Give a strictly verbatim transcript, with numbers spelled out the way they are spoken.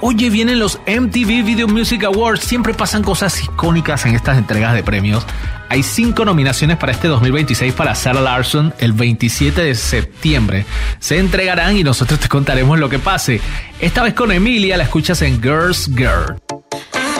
Oye, vienen los M T V Video Music Awards. Siempre pasan cosas icónicas en estas entregas de premios. Hay cinco nominaciones para este dos mil veintiséis para Sarah Larsson. El veintisiete de septiembre se entregarán y nosotros te contaremos lo que pase. Esta vez con Emilia, la escuchas en Girls Girl.